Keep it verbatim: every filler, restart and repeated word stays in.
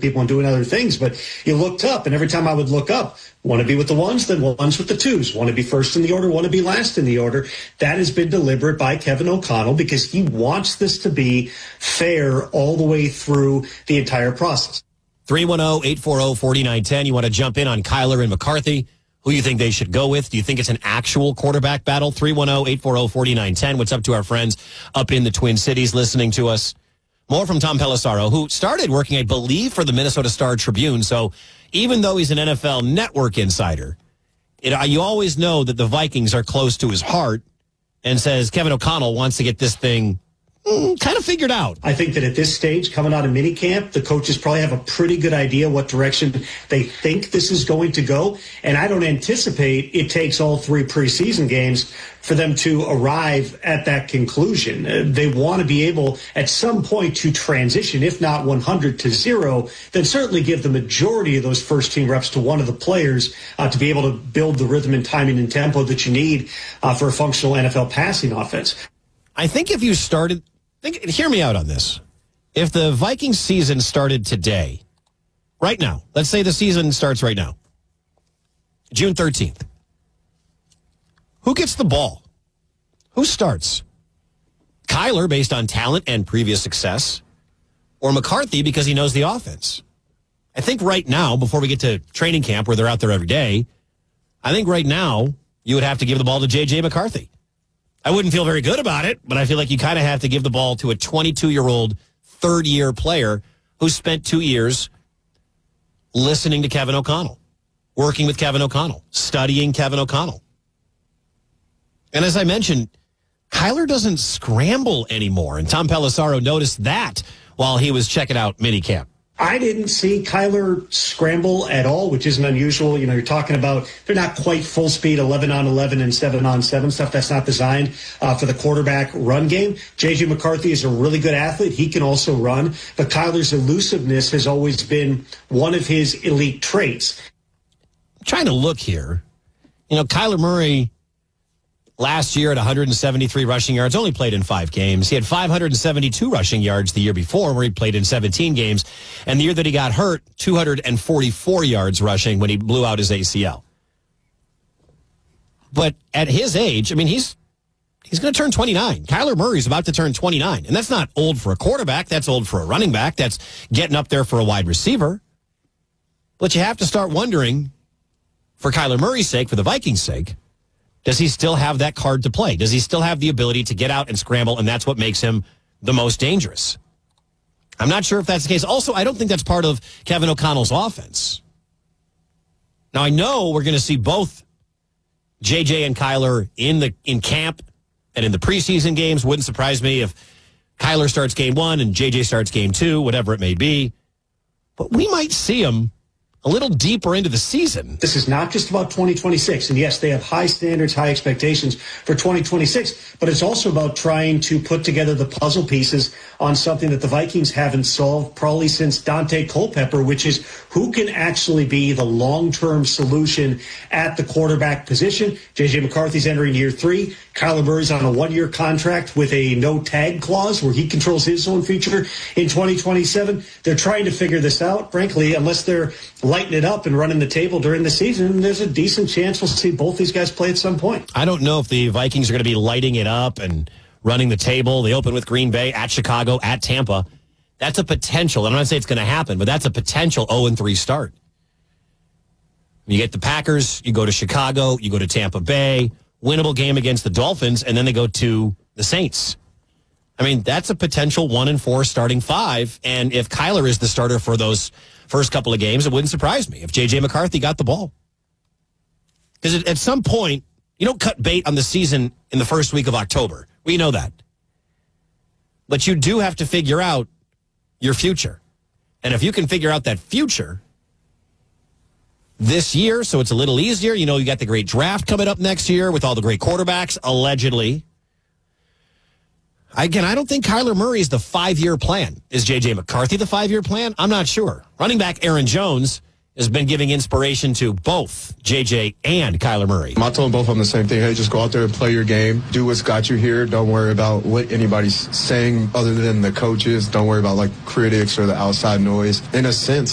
people and doing other things. But you looked up, and every time I would look up, want to be with the ones, then ones with the twos. Want to be first in the order, want to be last in the order. That has been deliberate by Kevin O'Connell because he wants this to be fair all the way through the entire process. three one zero, eight four zero, four nine one zero. You want to jump in on Kyler and McCarthy? Who you think they should go with? Do you think it's an actual quarterback battle? three one zero, eight four zero, four nine one zero. What's up to our friends up in the Twin Cities listening to us? More from Tom Pelissaro, who started working, I believe, for the Minnesota Star Tribune. So even though he's an N F L Network insider, it, you always know that the Vikings are close to his heart, and says Kevin O'Connell wants to get this thing Mm, kind of figured out. I think that at this stage, coming out of minicamp, the coaches probably have a pretty good idea what direction they think this is going to go. And I don't anticipate it takes all three preseason games for them to arrive at that conclusion. Uh, they want to be able at some point to transition, if not one hundred to zero, then certainly give the majority of those first team reps to one of the players uh, to be able to build the rhythm and timing and tempo that you need uh, for a functional N F L passing offense. I think if you started... Think, hear me out on this. If the Vikings season started today, right now, let's say the season starts right now, June thirteenth, who gets the ball? Who starts? Kyler, based on talent and previous success, or McCarthy because he knows the offense? I think right now, before we get to training camp where they're out there every day, I think right now you would have to give the ball to J J. McCarthy. I wouldn't feel very good about it, but I feel like you kind of have to give the ball to a twenty-two-year-old third-year player who spent two years listening to Kevin O'Connell, working with Kevin O'Connell, studying Kevin O'Connell. And as I mentioned, Kyler doesn't scramble anymore, and Tom Pelissaro noticed that while he was checking out minicamp. I didn't see Kyler scramble at all, which isn't unusual. You know, you're talking about they're not quite full speed, eleven on eleven and seven on seven stuff. That's not designed uh, for the quarterback run game. J J. McCarthy is a really good athlete. He can also run, but Kyler's elusiveness has always been one of his elite traits. I'm trying to look here. You know, Kyler Murray last year at one hundred seventy-three rushing yards, only played in five games. He had five hundred seventy-two rushing yards the year before, where he played in seventeen games. And the year that he got hurt, two hundred forty-four yards rushing when he blew out his A C L. But at his age, I mean, he's he's going to turn twenty-nine. Kyler Murray's about to turn twenty-nine. And that's not old for a quarterback. That's old for a running back. That's getting up there for a wide receiver. But you have to start wondering, for Kyler Murray's sake, for the Vikings' sake, does he still have that card to play? Does he still have the ability to get out and scramble, and that's what makes him the most dangerous? I'm not sure if that's the case. Also, I don't think that's part of Kevin O'Connell's offense. Now, I know we're going to see both J J and Kyler in the in camp and in the preseason games. Wouldn't surprise me if Kyler starts game one and J J starts game two, whatever it may be. But we might see him a little deeper into the season. This is not just about twenty twenty-six. And yes, they have high standards, high expectations for twenty twenty-six, but it's also about trying to put together the puzzle pieces on something that the Vikings haven't solved probably since Dante Culpepper, which is who can actually be the long-term solution at the quarterback position. J J. McCarthy's entering year three. Kyler Murray's on a one-year contract with a no-tag clause where he controls his own future in twenty twenty-seven. They're trying to figure this out. Frankly, unless they're lighting it up and running the table during the season, there's a decent chance we'll see both these guys play at some point. I don't know if the Vikings are going to be lighting it up and running the table. They open with Green Bay, at Chicago, at Tampa. That's a potential. I'm not saying it's going to happen, but that's a potential oh and three start. You get the Packers, you go to Chicago, you go to Tampa Bay, winnable game against the Dolphins, and then they go to the Saints. I mean, that's a potential one and four starting five. And if Kyler is the starter for those first couple of games, it wouldn't surprise me if J J. McCarthy got the ball. Because at some point, you don't cut bait on the season in the first week of October. We know that. But you do have to figure out your future. And if you can figure out that future this year, so it's a little easier, you know, you got the great draft coming up next year with all the great quarterbacks, allegedly. Again, I don't think Kyler Murray is the five-year plan. Is J J. McCarthy the five-year plan? I'm not sure. Running back Aaron Jones has been giving inspiration to both J J and Kyler Murray. I told both of them the same thing. Hey, just go out there and play your game. Do what's got you here. Don't worry about what anybody's saying other than the coaches. Don't worry about, like, critics or the outside noise. In a sense,